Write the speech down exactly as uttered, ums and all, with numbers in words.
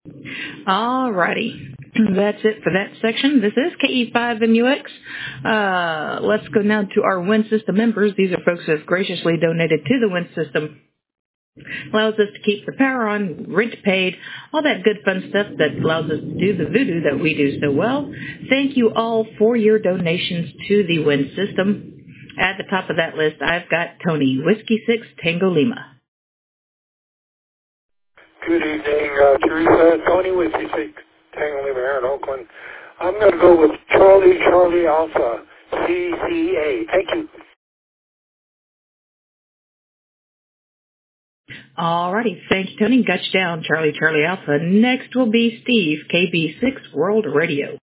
All righty. That's it for that section. This is K E five M U X. Uh, let's go now to our Wind System members. These are folks who have graciously donated to the Wind System. Allows us to keep the power on, rent paid, all that good fun stuff that allows us to do the voodoo that we do so well. Thank you all for your donations to the Wind System. At the top of that list, I've got Tony, Whiskey six, Tango Lima. Good evening, uh, Teresa. Tony with you, Tango Lima here in Oakland. I'm going to go with Charlie, Charlie Alpha, C C A. Thank you. All righty. Thank you, Tony. Got you down, Charlie, Charlie Alpha. Next will be Steve, K B six World Radio.